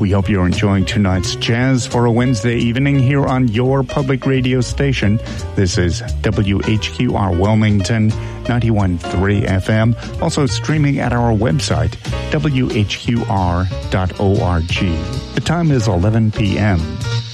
We hope you're enjoying tonight's jazz for a Wednesday evening here on your public radio station. This is WHQR Wilmington, 91.3 FM. Also streaming at our website, WHQR.org. The time is 11 p.m.